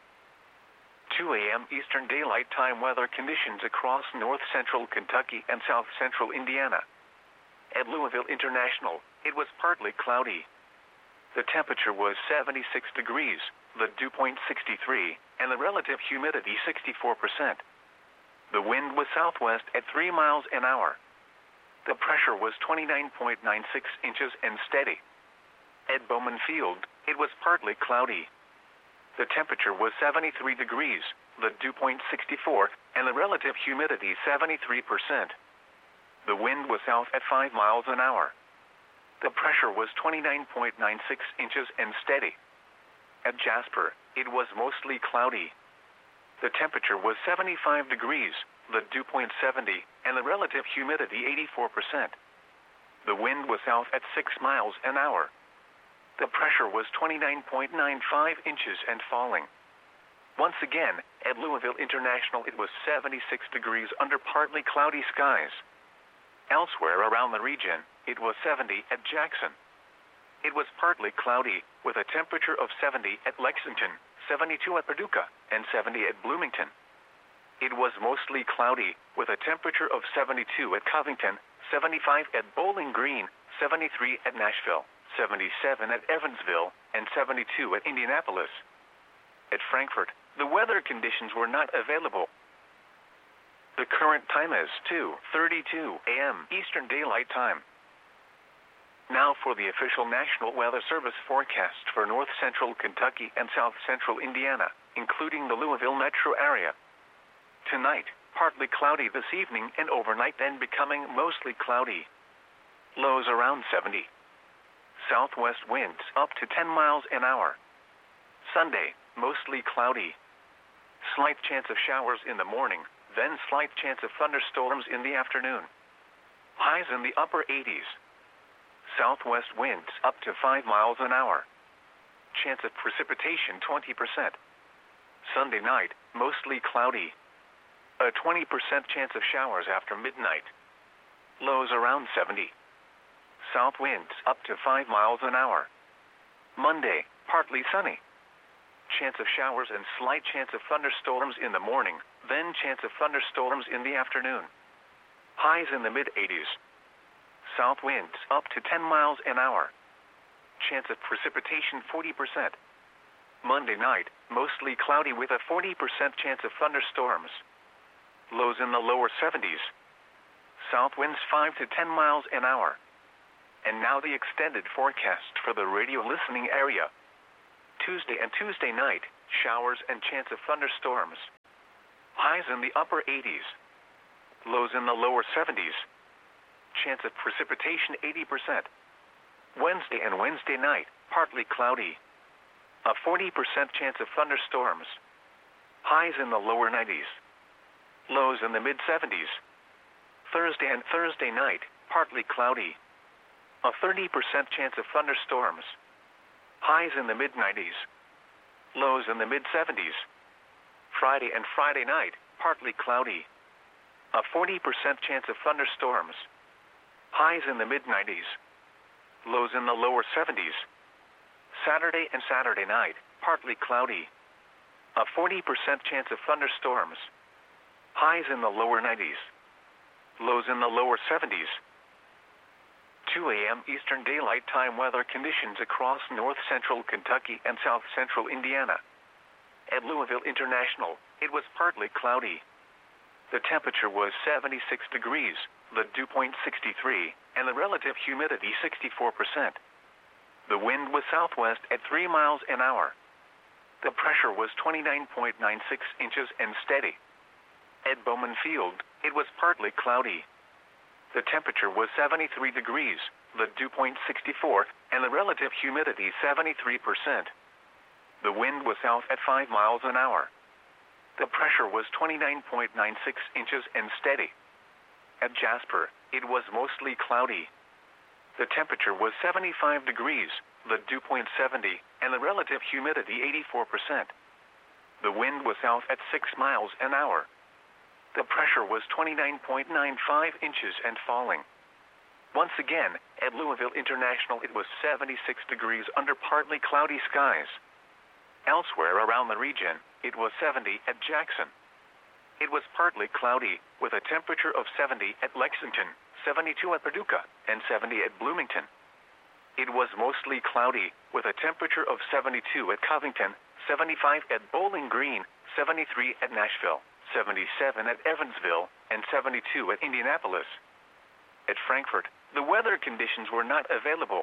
2 a.m. Eastern Daylight Time weather conditions across north central Kentucky and south central Indiana. At Louisville International, it was partly cloudy. The temperature was 76 degrees, the dew point 63, and the relative humidity 64%. The wind was southwest at 3 miles an hour. The pressure was 29.96 inches and steady. At Bowman Field, it was partly cloudy. The temperature was 73 degrees, the dew point 64, and the relative humidity 73%. The wind was south at 5 miles an hour. The pressure was 29.96 inches and steady. At Jasper, it was mostly cloudy. The temperature was 75 degrees, the dew point 70, and the relative humidity 84%. The wind was south at 6 miles an hour. The pressure was 29.95 inches and falling. Once again, at Louisville International, it was 76 degrees under partly cloudy skies. Elsewhere around the region, it was 70 at Jackson. It was partly cloudy, with a temperature of 70 at Lexington, 72 at Paducah, and 70 at Bloomington. It was mostly cloudy, with a temperature of 72 at Covington, 75 at Bowling Green, 73 at Nashville, 77 at Evansville, and 72 at Indianapolis. At Frankfort, the weather conditions were not available. The current time is 2:32 a.m. Eastern Daylight Time. Now for the official National Weather Service forecast for north central Kentucky and south central Indiana, including the Louisville metro area. Tonight, partly cloudy this evening and overnight, then becoming mostly cloudy. Lows around 70. Southwest winds up to 10 miles an hour. Sunday, mostly cloudy. Slight chance of showers in the morning, then slight chance of thunderstorms in the afternoon. Highs in the upper 80s. Southwest winds up to 5 miles an hour. Chance of precipitation 20%. Sunday night, mostly cloudy. A 20% chance of showers after midnight. Lows around 70. South winds up to 5 miles an hour. Monday, partly sunny. Chance of showers and slight chance of thunderstorms in the morning, then chance of thunderstorms in the afternoon. Highs in the mid-80s. South winds up to 10 miles an hour. Chance of precipitation 40%. Monday night, mostly cloudy with a 40% chance of thunderstorms. Lows in the lower 70s. South winds 5 to 10 miles an hour. And now the extended forecast for the radio listening area. Tuesday and Tuesday night, showers and chance of thunderstorms. Highs in the upper 80s. Lows in the lower 70s. Chance of precipitation 80%. Wednesday and Wednesday night, partly cloudy. A 40% chance of thunderstorms. Highs in the lower 90s. Lows in the mid-70s. Thursday and Thursday night, partly cloudy. A 30% chance of thunderstorms. Highs in the mid-90s. Lows in the mid-70s. Friday and Friday night, partly cloudy. A 40% chance of thunderstorms. Highs in the mid-90s. Lows in the lower 70s. Saturday and Saturday night, partly cloudy. A 40% chance of thunderstorms. Highs in the lower 90s. Lows in the lower 70s. 2 a.m. Eastern Daylight Time weather conditions across north central Kentucky and south central Indiana. At Louisville International, it was partly cloudy. The temperature was 76 degrees, the dew point 63, and the relative humidity 64%. The wind was southwest at 3 miles an hour. The pressure was 29.96 inches and steady. At Bowman Field, it was partly cloudy. The temperature was 73 degrees, the dew point 64, and the relative humidity 73%. The wind was south at 5 miles an hour. The pressure was 29.96 inches and steady. At Jasper, it was mostly cloudy. The temperature was 75 degrees, the dew point 70, and the relative humidity 84%. The wind was south at 6 miles an hour. The pressure was 29.95 inches and falling. Once again, at Louisville International, it was 76 degrees under partly cloudy skies. Elsewhere around the region, it was 70 at Jackson. It was partly cloudy, with a temperature of 70 at Lexington, 72 at Paducah, and 70 at Bloomington. It was mostly cloudy, with a temperature of 72 at Covington, 75 at Bowling Green, 73 at Nashville, 77 at Evansville, and 72 at Indianapolis. At Frankfort, the weather conditions were not available.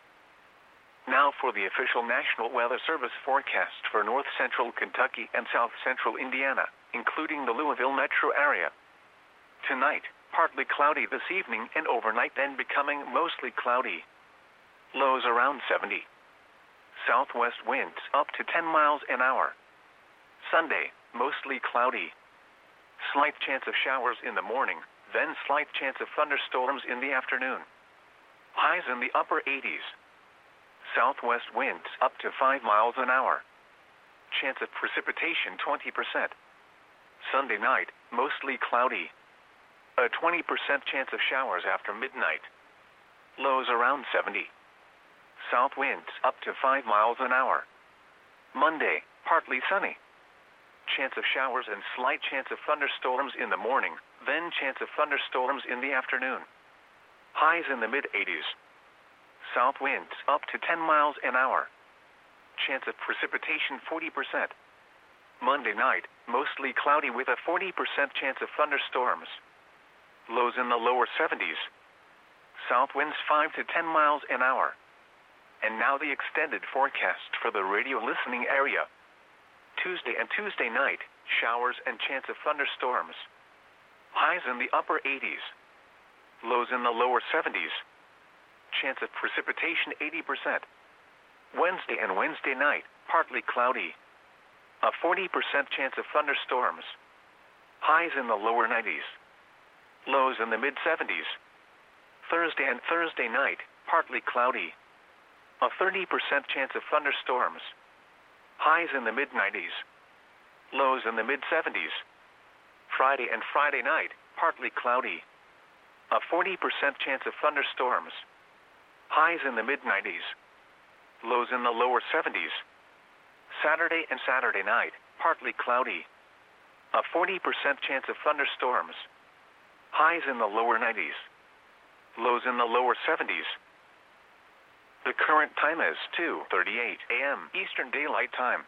Now for the official National Weather Service forecast for north central Kentucky and south central Indiana, including the Louisville metro area. Tonight, partly cloudy this evening and overnight, then becoming mostly cloudy. Lows around 70. Southwest winds up to 10 miles an hour. Sunday, mostly cloudy. Slight chance of showers in the morning, then slight chance of thunderstorms in the afternoon. Highs in the upper 80s. Southwest winds up to 5 miles an hour. Chance of precipitation 20%. Sunday night, mostly cloudy. A 20% chance of showers after midnight. Lows around 70. South winds up to 5 miles an hour. Monday, partly sunny. Chance of showers and slight chance of thunderstorms in the morning, then chance of thunderstorms in the afternoon. Highs in the mid-80s. South winds up to 10 miles an hour. Chance of precipitation 40%. Monday night, mostly cloudy with a 40% chance of thunderstorms. Lows in the lower 70s. South winds 5 to 10 miles an hour. And now the extended forecast for the radio listening area. Tuesday and Tuesday night, showers and chance of thunderstorms. Highs in the upper 80s. Lows in the lower 70s. Chance of precipitation 80%. Wednesday and Wednesday night, partly cloudy. A 40% chance of thunderstorms. Highs in the lower 90s. Lows in the mid-70s. Thursday and Thursday night, partly cloudy. A 30% chance of thunderstorms. Highs in the mid-90s. Lows in the mid-70s. Friday and Friday night, partly cloudy. A 40% chance of thunderstorms. Highs in the mid-90s. Lows in the lower 70s. Saturday and Saturday night, partly cloudy. A 40% chance of thunderstorms. Highs in the lower 90s. Lows in the lower 70s. The current time is 2:38 a.m. Eastern Daylight Time.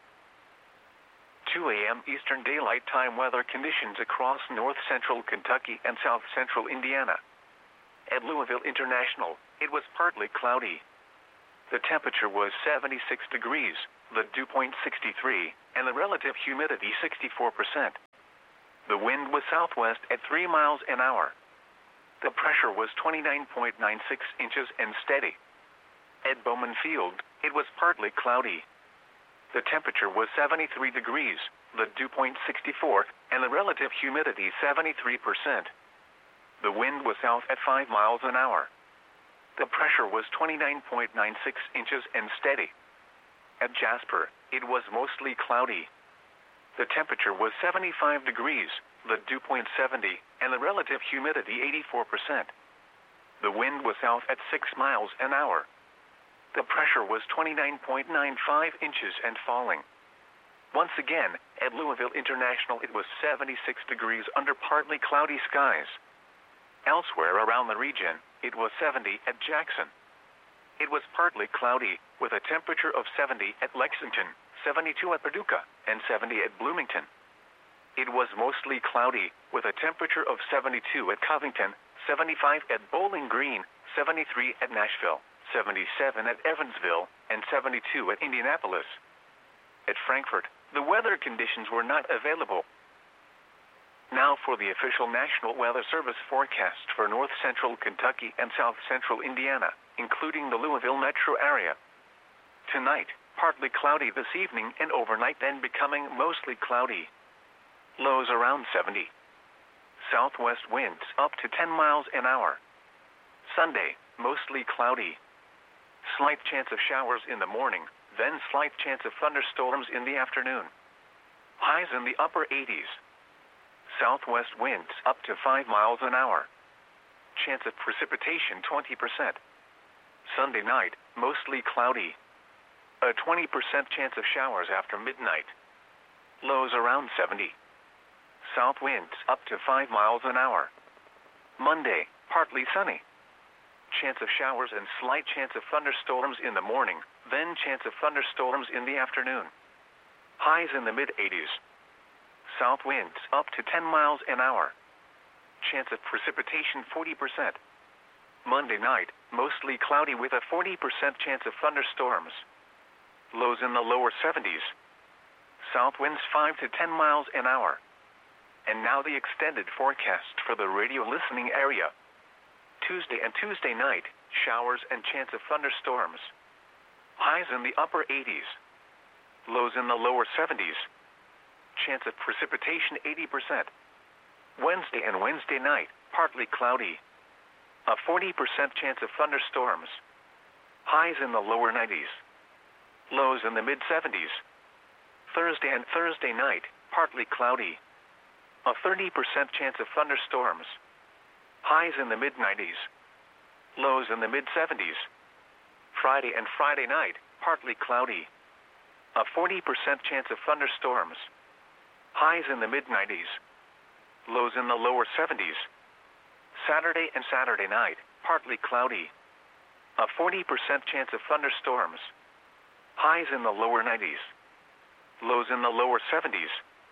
2 a.m. Eastern Daylight Time weather conditions across north central Kentucky and south central Indiana. At Louisville International, it was partly cloudy. The temperature was 76 degrees, the dew point 63, and the relative humidity 64%. The wind was southwest at 3 miles an hour. The pressure was 29.96 inches and steady. At Bowman Field, it was partly cloudy. The temperature was 73 degrees, the dew point 64, and the relative humidity 73%. The wind was south at 5 miles an hour. The pressure was 29.96 inches and steady. At Jasper, it was mostly cloudy. The temperature was 75 degrees, the dew point 70, and the relative humidity 84%. The wind was south at 6 miles an hour. The pressure was 29.95 inches and falling. Once again, at Louisville International, it was 76 degrees under partly cloudy skies. Elsewhere around the region, it was 70 at Jackson. It was partly cloudy, with a temperature of 70 at Lexington, 72 at Paducah, and 70 at Bloomington. It was mostly cloudy, with a temperature of 72 at Covington, 75 at Bowling Green, 73 at Nashville, 77 at Evansville, and 72 at Indianapolis. At Frankfort, the weather conditions were not available. Now for the official National Weather Service forecast for north central Kentucky and south central Indiana, including the Louisville metro area. Tonight, partly cloudy this evening and overnight, then becoming mostly cloudy. Lows around 70. Southwest winds up to 10 miles an hour. Sunday, mostly cloudy. Slight chance of showers in the morning, then slight chance of thunderstorms in the afternoon. Highs in the upper 80s. Southwest winds up to 5 miles an hour. Chance of precipitation 20%. Sunday night, mostly cloudy. A 20% chance of showers after midnight. Lows around 70. South winds up to 5 miles an hour. Monday, partly sunny. Chance of showers and slight chance of thunderstorms in the morning, then chance of thunderstorms in the afternoon. Highs in the mid-80s. South winds up to 10 miles an hour. Chance of precipitation 40%. Monday night, mostly cloudy with a 40% chance of thunderstorms. Lows in the lower 70s. South winds 5 to 10 miles an hour. And now the extended forecast for the radio listening area. Tuesday and Tuesday night, showers and chance of thunderstorms. Highs in the upper 80s. Lows in the lower 70s. Chance of precipitation 80%. Wednesday and Wednesday night, partly cloudy. A 40% chance of thunderstorms. Highs in the lower 90s. Lows in the mid-70s. Thursday and Thursday night, partly cloudy. A 30% chance of thunderstorms. Highs in the mid-90s. Lows in the mid-70s. Friday and Friday night, partly cloudy. A 40% chance of thunderstorms. Highs in the mid-90s. Lows in the lower 70s. Saturday and Saturday night, partly cloudy. A 40% chance of thunderstorms. Highs in the lower 90s. Lows in the lower 70s.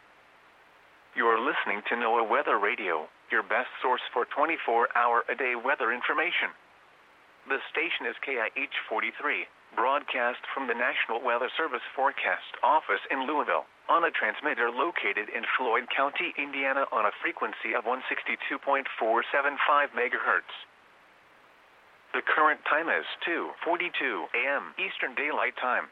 You are listening to NOAA Weather Radio, your best source for 24-hour-a-day weather information. The station is KIH 43, broadcast from the National Weather Service Forecast Office in Louisville, on a transmitter located in Floyd County, Indiana, on a frequency of 162.475 megahertz. The current time is 2:42 a.m. Eastern Daylight Time.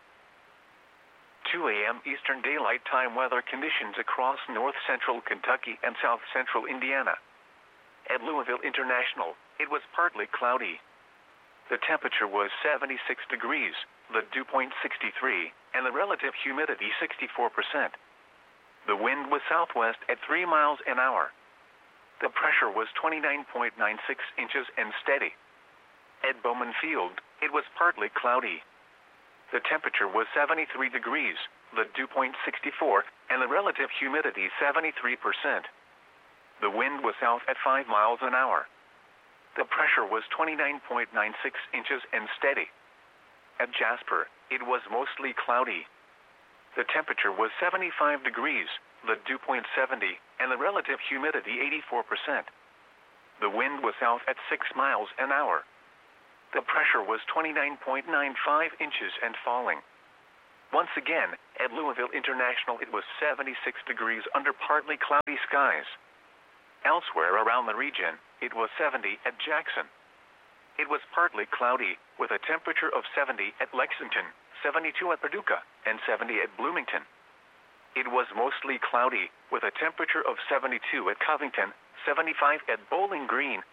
2 a.m. Eastern Daylight Time weather conditions across north central Kentucky and south central Indiana. At Louisville International, it was partly cloudy. The temperature was 76 degrees, the dew point 63, and the relative humidity 64%. The wind was southwest at 3 miles an hour. The pressure was 29.96 inches and steady. At Bowman Field, it was partly cloudy. The temperature was 73 degrees, the dew point 64, and the relative humidity 73%. The wind was south at 5 miles an hour. The pressure was 29.96 inches and steady. At Jasper, it was mostly cloudy. The temperature was 75 degrees, the dew point 70, and the relative humidity 84%. The wind was south at 6 miles an hour. The pressure was 29.95 inches and falling. Once again, at Louisville International it was 76 degrees under partly cloudy skies. Elsewhere around the region, it was 70 at Jackson. It was partly cloudy, with a temperature of 70 at Lexington, 72 at Paducah, and 70 at Bloomington. It was mostly cloudy, with a temperature of 72 at Covington, 75 at Bowling Green,